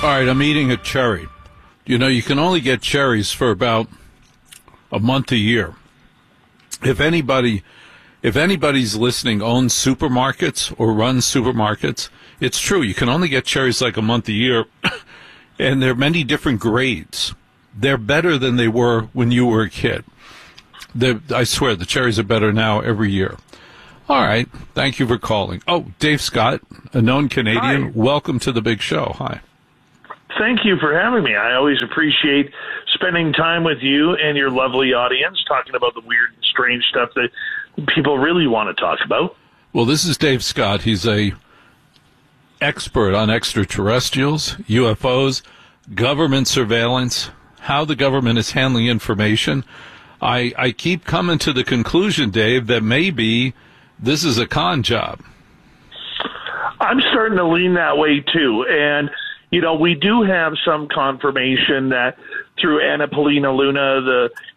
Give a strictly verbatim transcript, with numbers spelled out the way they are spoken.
All right, I'm eating a cherry. You know, you can only get cherries for about a month a year. If anybody, if anybody's listening owns supermarkets or runs supermarkets, it's true. You can only get cherries like a month a year, and there are many different grades. They're better than they were when you were a kid. They're, I swear, the cherries are better now every year. All right. Thank you for calling. Oh, Dave Scott, a known Canadian. Hi. Welcome to the big show. Hi. Thank you for having me. I always appreciate spending time with you and your lovely audience talking about the weird and strange stuff that people really want to talk about. Well, this is Dave Scott. He's a expert on extraterrestrials, U F Os, government surveillance, how the government is handling information. I, I keep coming to the conclusion, Dave, that maybe this is a con job. I'm starting to lean that way, too. And, you know, we do have some confirmation that through Anna Paulina Luna, the